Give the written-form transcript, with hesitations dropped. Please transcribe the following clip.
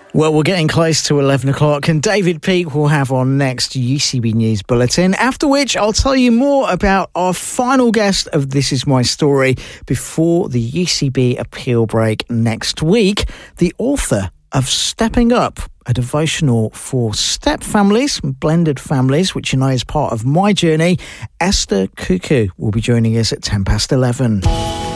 Well, we're getting close to 11 o'clock and David Peake will have our next UCB News Bulletin, after which I'll tell you more about our final guest of This Is My Story before the UCB appeal break next week, the author of Stepping Up, a devotional for step families and blended families, which you know is part of my journey. Esther Cuckoo will be joining us at 11:10.